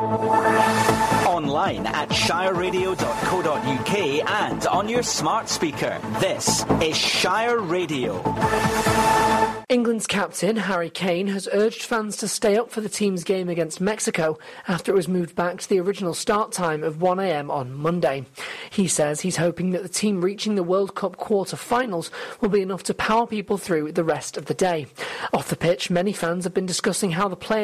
Online at shireradio.co.uk and on your smart speaker. This is Shire Radio. England's captain, Harry Kane, has urged fans to stay up for the team's game against Mexico after it was moved back to the original start time of 1 a.m. on Monday. He says he's hoping that the team reaching the World Cup quarter-finals will be enough to power people through the rest of the day. Off the pitch, many fans have been discussing how the players